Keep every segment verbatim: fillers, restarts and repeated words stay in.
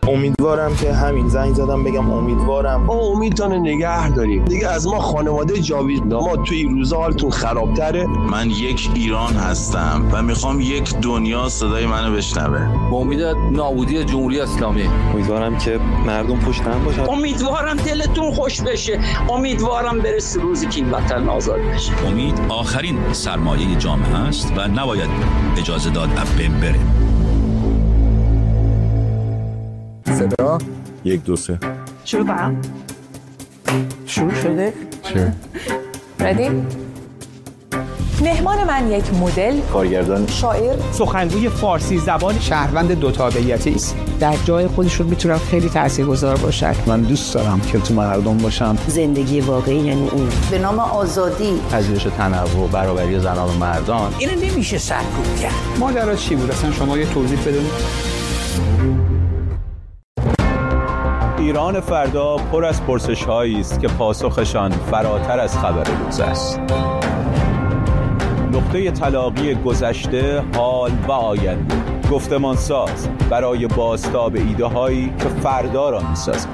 امیدوارم که همین زنگ زدم بگم امیدوارم ما امیدتون نگه داریم دیگه. از ما خانواده جاوید ما توی روزا حالتون خرابتره. من یک ایران هستم و میخوام یک دنیا صدای منو بشنوه. با امید نابودی جمهوری اسلامی. امیدوارم که مردم پشت هم باشن. امیدوارم دلتون خوش بشه. امیدوارم برسه روزی که این وطن آزاد بشه. امید آخرین سرمایه جامعه است و نباید اجازه داد اب بره. صدا یک دو سه شروع کنم. شروع شده؟ شروع. ردی؟ مهمان من یک مدل، کارگردان، شاعر، سخنگوی فارسی زبان، شهروند دو تابعیتی است. در جای خودشون میتونن خیلی تاثیرگذار باشن. من دوست دارم که تو مردم باشم. زندگی واقعی یعنی اون به نام آزادی، پذیرش تنوع، برابری زنان و مردان. اینو نمیشه سرکوب کرد. ماجرا چی بود اصلا؟ شما یه توضیح بدونید. ایران فردا پر از پرسش‌هایی است که پاسخشان فراتر از خبر روز است. نقطه تلاقی گذشته، حال و آینده، گفتمان ساز برای بازتاب ایده هایی که فردا را می‌سازند.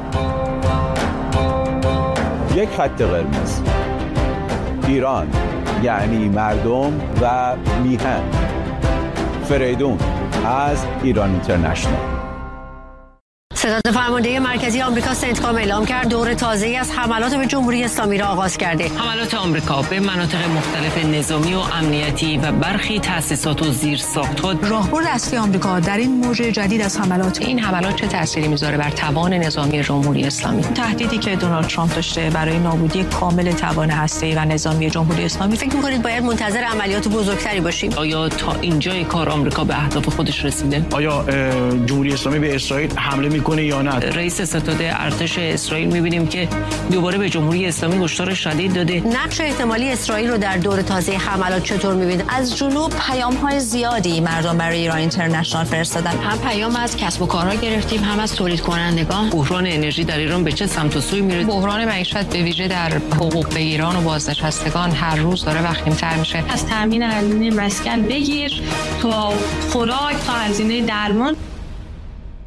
یک خط قرمز. ایران یعنی مردم و میهن. فریدون از ایران اینترنشنال. ستاد فرمانده مرکزی آمریکا سنتکام اعلام کرد دور تازه‌ای از حملات به جمهوری اسلامی را آغاز کرده. حملات آمریکا به مناطق مختلف نظامی و امنیتی و برخی تأسیسات و زیرساخت‌ها راهبرد اصلی آمریکا در این موج جدید از حملات. این حملات چه تأثیری میذاره بر توان نظامی جمهوری اسلامی؟ تهدیدی که دونالد ترامپ داشته برای نابودی کامل توان هسته‌ای و نظامی جمهوری اسلامی. فکر می‌کنید باید منتظر عملیات بزرگتری باشیم؟ آیا تا اینجای کار آمریکا به اهداف خودش رسیده؟ آیا جمهوری اسلامی به اسرائیل حمله می‌کنه یا نه؟ رئیس ستاد ارتش اسرائیل می‌بینیم که دوباره به جمهوری اسلامی هشدار شدید داده. نقش احتمالی اسرائیل رو در دور تازه حملات چطور می‌بینید؟ از جنوب پیام‌های زیادی مردم برای ایران اینترنشنال فرستادن. هم پیام از کسب و کارها گرفتیم، هم از تولید کنندگان. بحران انرژی در ایران به چه سمت و سوی میره؟ بحران معیشت به ویژه در حقوق ایران و بازنشستگان هر روز داره وخیم‌تر میشه. از تامین هزینه مسکن بگیر تا خوراک تا هزینه درمان.